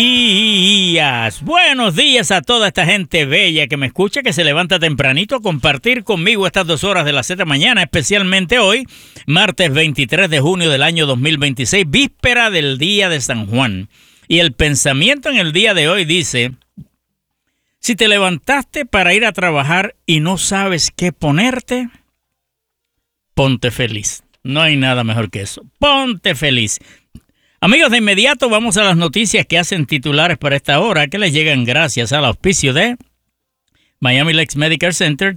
días. Buenos días a toda esta gente bella que me escucha, que se levanta tempranito a compartir conmigo estas 2 horas de la Z mañana, especialmente hoy, martes 23 de junio del año 2026, víspera del día de San Juan. Y el pensamiento en el día de hoy dice: si te levantaste para ir a trabajar y no sabes qué ponerte, ponte feliz. No hay nada mejor que eso. Ponte feliz. Amigos, de inmediato vamos a las noticias que hacen titulares para esta hora, que les llegan gracias al auspicio de Miami Lakes Medical Center,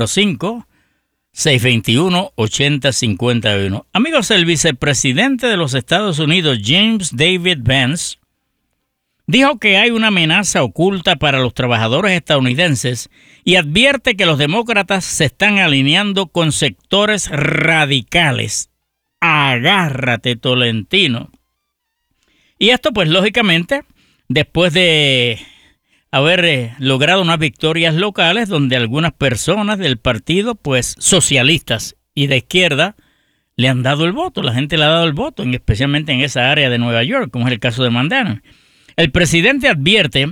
305-621-8051. Amigos, el vicepresidente de los Estados Unidos, James David Vance, dijo que hay una amenaza oculta para los trabajadores estadounidenses y advierte que los demócratas se están alineando con sectores radicales. Agárrate, Tolentino. Y esto, pues, lógicamente, después de haber logrado unas victorias locales donde algunas personas del partido, pues, socialistas y de izquierda, le han dado el voto. La gente le ha dado el voto, especialmente en esa área de Nueva York, como es el caso de Mandana. El presidente advierte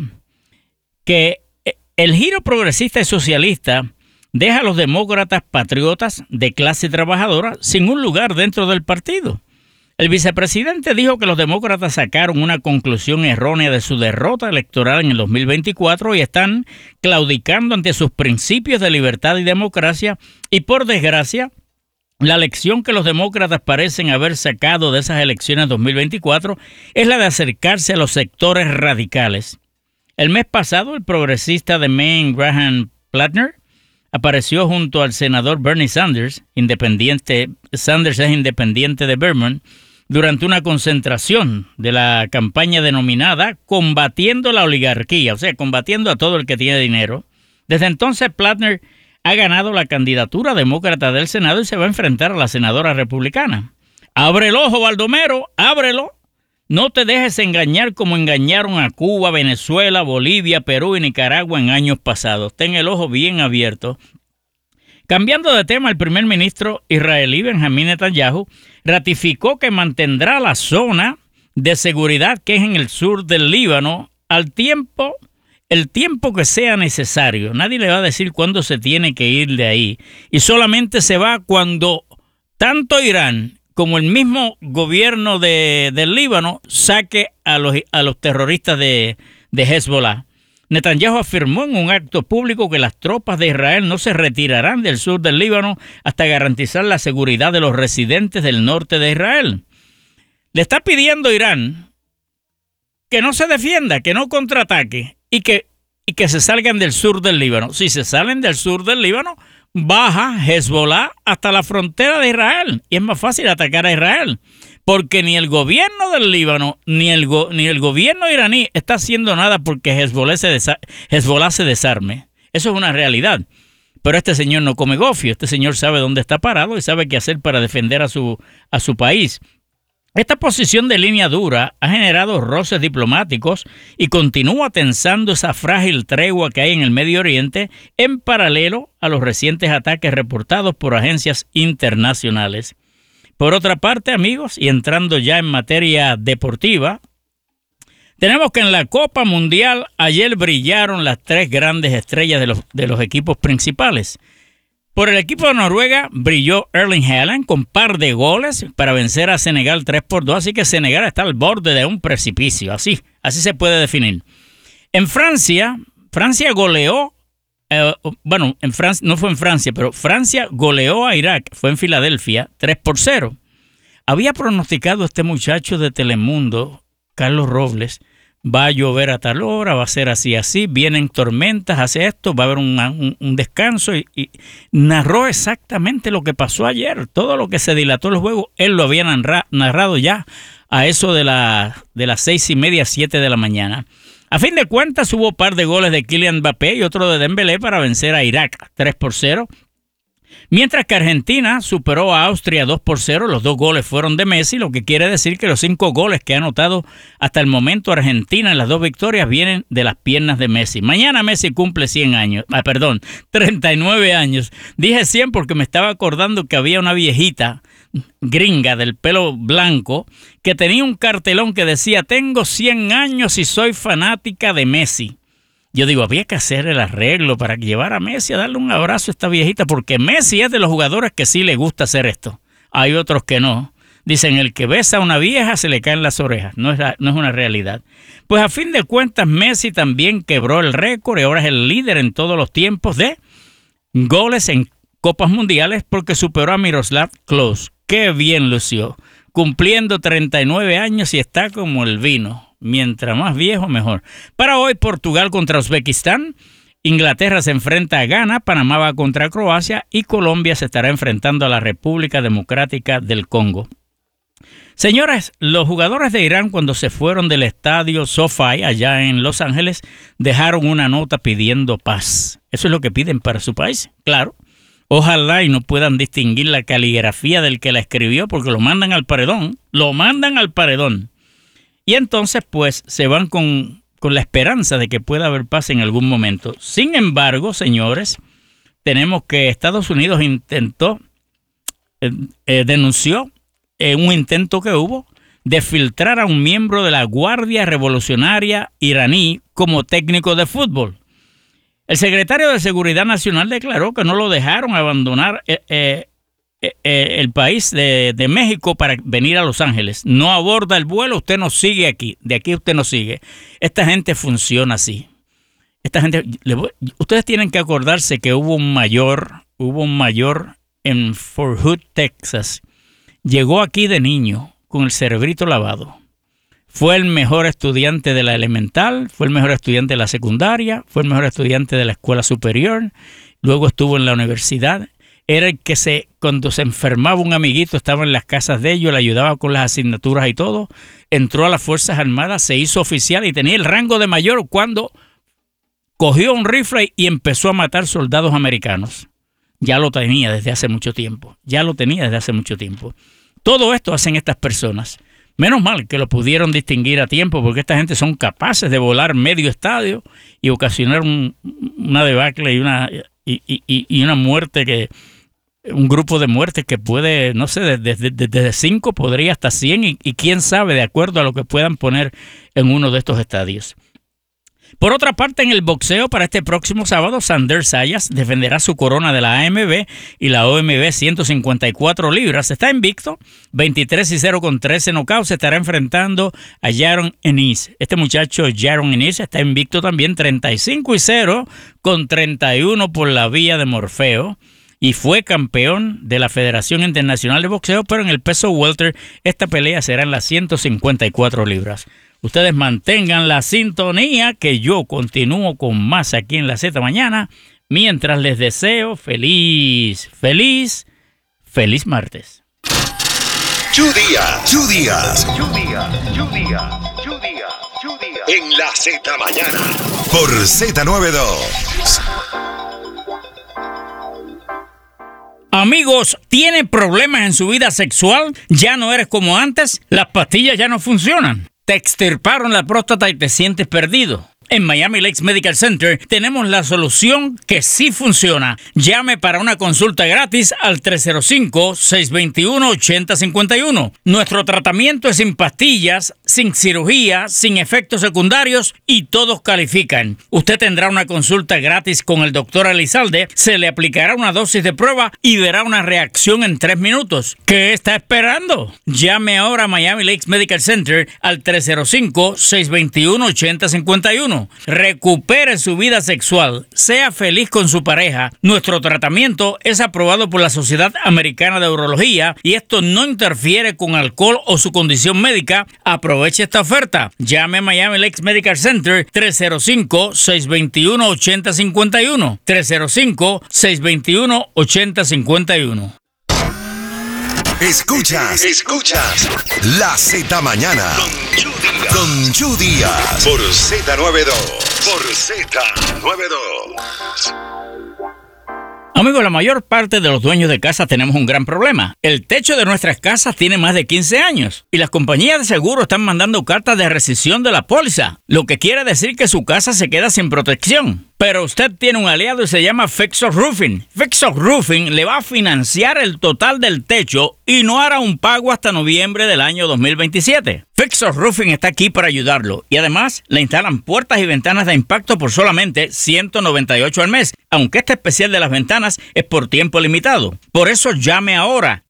que el giro progresista y socialista deja a los demócratas patriotas de clase trabajadora sin un lugar dentro del partido. El vicepresidente dijo que los demócratas sacaron una conclusión errónea de su derrota electoral en el 2024 y están claudicando ante sus principios de libertad y democracia, y por desgracia, la lección que los demócratas parecen haber sacado de esas elecciones 2024 es la de acercarse a los sectores radicales. El mes pasado, el progresista de Maine, Graham Plattner, apareció junto al senador Bernie Sanders, independiente. Sanders es independiente de Vermont, durante una concentración de la campaña denominada Combatiendo la Oligarquía, o sea, combatiendo a todo el que tiene dinero. Desde entonces, Plattner ha ganado la candidatura demócrata del Senado y se va a enfrentar a la senadora republicana. Abre el ojo, Baldomero, ábrelo. No te dejes engañar como engañaron a Cuba, Venezuela, Bolivia, Perú y Nicaragua en años pasados. Ten el ojo bien abierto. Cambiando de tema, el primer ministro israelí Benjamín Netanyahu ratificó que mantendrá la zona de seguridad que es en el sur del Líbano el tiempo que sea necesario. Nadie le va a decir cuándo se tiene que ir de ahí. Y solamente se va cuando tanto Irán como el mismo gobierno del Líbano saque a los terroristas de Hezbollah. Netanyahu afirmó en un acto público que las tropas de Israel no se retirarán del sur del Líbano hasta garantizar la seguridad de los residentes del norte de Israel. Le está pidiendo a Irán que no se defienda, que no contraataque y que se salgan del sur del Líbano. Si se salen del sur del Líbano, baja Hezbollah hasta la frontera de Israel y es más fácil atacar a Israel. Porque ni el gobierno del Líbano ni el gobierno iraní está haciendo nada porque Hezbollah se desarme. Eso es una realidad. Pero este señor no come gofio. Este señor sabe dónde está parado y sabe qué hacer para defender a su país. Esta posición de línea dura ha generado roces diplomáticos y continúa tensando esa frágil tregua que hay en el Medio Oriente en paralelo a los recientes ataques reportados por agencias internacionales. Por otra parte, amigos, y entrando ya en materia deportiva, tenemos que en la Copa Mundial ayer brillaron las 3 grandes estrellas de los equipos principales. Por el equipo de Noruega brilló Erling Haaland con par de goles para vencer a Senegal 3-2, así que Senegal está al borde de un precipicio, así se puede definir. En Francia goleó, no fue en Francia, pero Francia goleó a Irak, fue en Filadelfia 3-0. Había pronosticado este muchacho de Telemundo, Carlos Robles, va a llover a tal hora, va a ser así, vienen tormentas, hace esto, va a haber un descanso y narró exactamente lo que pasó ayer. Todo lo que se dilató el juego, él lo había narrado ya a eso de las 6:30, 7 de la mañana. A fin de cuentas, hubo par de goles de Kylian Mbappé y otro de Dembélé para vencer a Irak 3-0. Mientras que Argentina superó a Austria 2-0, los 2 goles fueron de Messi, lo que quiere decir que los 5 goles que ha anotado hasta el momento Argentina en las 2 victorias vienen de las piernas de Messi. Mañana Messi cumple 39 años. Dije 100 porque me estaba acordando que había una viejita gringa del pelo blanco que tenía un cartelón que decía: tengo 100 años y soy fanática de Messi. Yo digo, había que hacer el arreglo para llevar a Messi a darle un abrazo a esta viejita, porque Messi es de los jugadores que sí le gusta hacer esto. Hay otros que no. Dicen, el que besa a una vieja se le caen las orejas. No es una realidad. Pues a fin de cuentas, Messi también quebró el récord y ahora es el líder en todos los tiempos de goles en Copas Mundiales porque superó a Miroslav Klose. ¡Qué bien lució! Cumpliendo 39 años y está como el vino. Mientras más viejo, mejor. Para hoy, Portugal contra Uzbekistán. Inglaterra se enfrenta a Ghana, Panamá va contra Croacia y Colombia se estará enfrentando a la República Democrática del Congo. Señores, los jugadores de Irán cuando se fueron del estadio SoFi allá en Los Ángeles dejaron una nota pidiendo paz. Eso es lo que piden para su país, claro. Ojalá y no puedan distinguir la caligrafía del que la escribió porque lo mandan al paredón. Y entonces pues se van con la esperanza de que pueda haber paz en algún momento. Sin embargo, señores, tenemos que Estados Unidos denunció un intento que hubo de filtrar a un miembro de la Guardia Revolucionaria iraní como técnico de fútbol. El secretario de Seguridad Nacional declaró que no lo dejaron abandonar el país de México para venir a Los Ángeles. No aborda el vuelo, usted nos sigue aquí, de aquí usted nos sigue. Esta gente funciona así. Ustedes tienen que acordarse que hubo un mayor en Fort Hood, Texas. Llegó aquí de niño con el cerebrito lavado. Fue el mejor estudiante de la elemental, fue el mejor estudiante de la secundaria, fue el mejor estudiante de la escuela superior, luego estuvo en la universidad. Era el que cuando se enfermaba un amiguito, estaba en las casas de ellos, le ayudaba con las asignaturas y todo. Entró a las Fuerzas Armadas, se hizo oficial y tenía el rango de mayor cuando cogió un rifle y empezó a matar soldados americanos. Ya lo tenía desde hace mucho tiempo. Todo esto hacen estas personas. Menos mal que lo pudieron distinguir a tiempo porque esta gente son capaces de volar medio estadio y ocasionar una debacle y una muerte, un grupo de muertes que puede, no sé, desde 5 podría hasta 100 y quién sabe, de acuerdo a lo que puedan poner en uno de estos estadios. Por otra parte, en el boxeo para este próximo sábado, Sander Sayas defenderá su corona de la AMB y la OMB 154 libras. Está invicto, 23-0 con 13 knockouts. Se estará enfrentando a Jaron Ennis. Este muchacho, Jaron Ennis, está invicto también, 35-0 con 31 por la vía de Morfeo. Y fue campeón de la Federación Internacional de Boxeo, pero en el peso welter esta pelea será en las 154 libras. Ustedes mantengan la sintonía que yo continúo con más aquí en la Z Mañana, mientras les deseo feliz martes. Chu Díaz. En la Z Mañana. Por Z92. Amigos, ¿tiene problemas en su vida sexual? ¿Ya no eres como antes? ¿Las pastillas ya no funcionan? ¿Te extirparon la próstata y te sientes perdido? En Miami Lakes Medical Center tenemos la solución que sí funciona. Llame para una consulta gratis al 305-621-8051. Nuestro tratamiento es sin pastillas, sin cirugía, sin efectos secundarios y todos califican. Usted tendrá una consulta gratis con el doctor Elizalde, se le aplicará una dosis de prueba y verá una reacción en 3 minutos. ¿Qué está esperando? Llame ahora a Miami Lakes Medical Center al 305-621-8051. Recupere su vida sexual, sea feliz con su pareja. Nuestro tratamiento es aprobado por la Sociedad Americana de Urología y esto no interfiere con alcohol o su condición médica. Aproveche esta oferta. Llame a Miami Lakes Medical Center 305-621-8051. 305-621-8051. Escuchas La Z Mañana con Chu Díaz por Z92. Amigos, la mayor parte de los dueños de casa tenemos un gran problema. El techo de nuestras casas tiene más de 15 años y las compañías de seguro están mandando cartas de rescisión de la póliza, lo que quiere decir que su casa se queda sin protección. Pero usted tiene un aliado y se llama Fixer Roofing. Fixer Roofing le va a financiar el total del techo y no hará un pago hasta noviembre del año 2027. Fixer Roofing está aquí para ayudarlo y además le instalan puertas y ventanas de impacto por solamente $198 al mes, aunque este especial de las ventanas es por tiempo limitado. Por eso llame ahora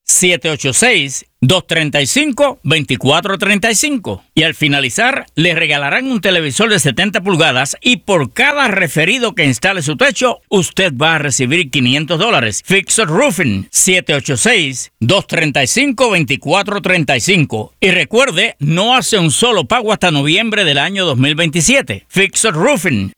786-235-2435 y al finalizar le regalarán un televisor de 70 pulgadas y por cada referido que instale su techo usted va a recibir $500. Fixer Roofing 786-235-2435 y recuerde, no hace un solo pago hasta noviembre del año 2027. Fixer Roofing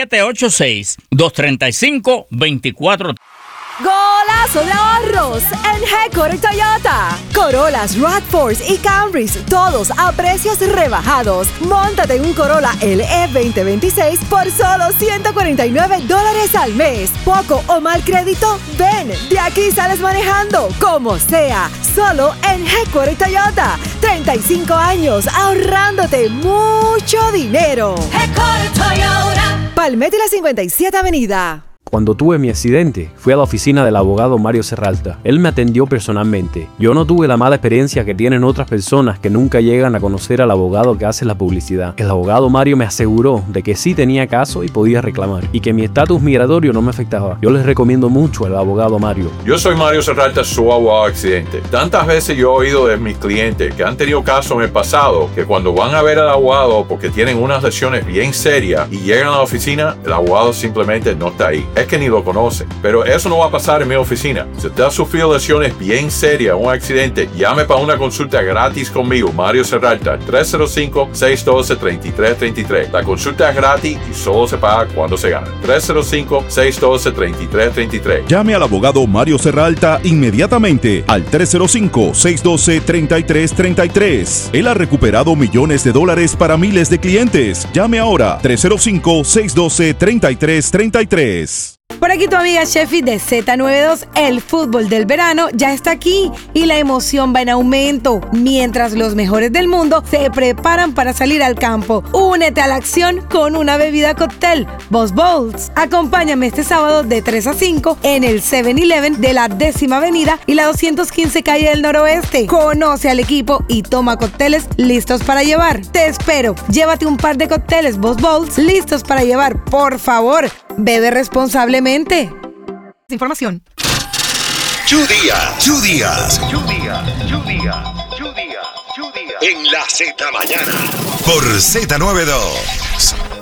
786-235-2435. ¡Golazo de ahorros en G-Corp Toyota! Corollas, RAV4s y Camrys, todos a precios rebajados. Móntate en un Corolla LE 2026 por solo $149 al mes. ¿Poco o mal crédito? Ven, de aquí sales manejando, como sea. Solo en G-Corp Toyota. 35 años ahorrándote mucho dinero. G-Corp Toyota. Palmetto y la 57 Avenida. Cuando tuve mi accidente, fui a la oficina del abogado Mario Serralta. Él me atendió personalmente. Yo no tuve la mala experiencia que tienen otras personas que nunca llegan a conocer al abogado que hace la publicidad. El abogado Mario me aseguró de que sí tenía caso y podía reclamar, y que mi estatus migratorio no me afectaba. Yo les recomiendo mucho al abogado Mario. Yo soy Mario Serralta, su abogado accidente. Tantas veces yo he oído de mis clientes que han tenido casos en el pasado, que cuando van a ver al abogado porque tienen unas lesiones bien serias y llegan a la oficina, el abogado simplemente no está ahí. Es que ni lo conocen. Pero eso no va a pasar en mi oficina. Si usted ha sufrido lesiones bien serias, un accidente, llame para una consulta gratis conmigo, Mario Serralta, 305-612-3333. La consulta es gratis y solo se paga cuando se gana. 305-612-3333. Llame al abogado Mario Serralta inmediatamente al 305-612-3333. Él ha recuperado millones de dólares para miles de clientes. Llame ahora, 305-612-3333. Por aquí tu amiga Sheffi de Z92. El fútbol del verano ya está aquí y la emoción va en aumento mientras los mejores del mundo se preparan para salir al campo. Únete a la acción con una bebida cóctel Boss Bowls. Acompáñame este sábado de 3 a 5 en el 7-Eleven de la 10ª Avenida y la 215 Calle del Noroeste. Conoce al equipo y toma cócteles listos para llevar. Te espero. Llévate un par de cócteles Boss Bowls listos para llevar. Por favor, bebe responsablemente. Información. Chu Díaz. En la Z Mañana. Por Z92.